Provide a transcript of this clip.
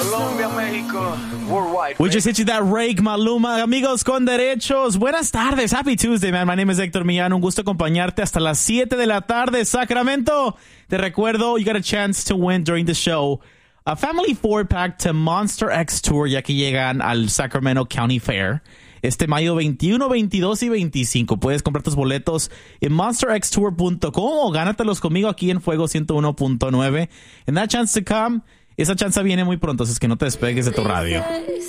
Colombia, México, worldwide. We just hit you that rake, Maluma. Amigos con derechos, buenas tardes. Happy Tuesday, man. My name is Héctor Millán. Un gusto acompañarte hasta las 7 de la tarde, Sacramento. Te recuerdo, you got a chance to win during the show a family 4-pack to Monster X Tour, ya que llegan al Sacramento County Fair este mayo 21, 22 y 25. Puedes comprar tus boletos en monsterxtour.com o gánatelos conmigo aquí en Fuego 101.9. And that chance to come, esa chance viene muy pronto, así es que no te despegues de tu radio.